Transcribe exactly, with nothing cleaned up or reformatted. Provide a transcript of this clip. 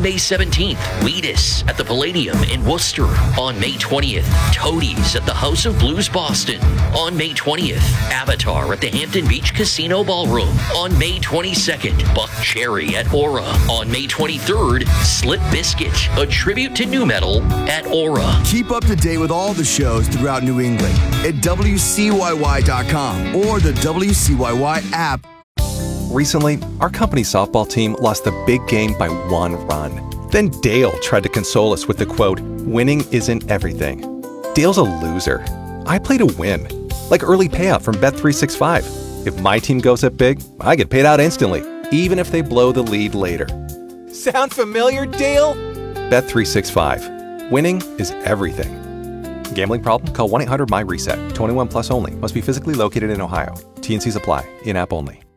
May seventeenth, Wheatus at the Palladium in Worcester. On May twentieth, Toadies at the House of Blues Boston. On May twentieth, Avatar at the Hampton Beach Casino Ballroom. On May twenty-second, Buck Cherry at Aura. On May twenty-third, Slip Biscuit, a tribute to nu metal at Aura. Keep up to date with all the shows throughout New England at W C Y Y dot com or the W C Y Y app. Recently, our company's softball team lost the big game by one run. Then Dale tried to console us with the quote, "Winning isn't everything." Dale's a loser. I play to win, like early payout from Bet three sixty-five. If my team goes up big, I get paid out instantly, even if they blow the lead later. Sound familiar, Dale? Bet three sixty-five. Winning is everything. Gambling problem? Call one eight hundred M Y RESET. twenty-one plus only. Must be physically located in Ohio. T and Cs apply. In-app only.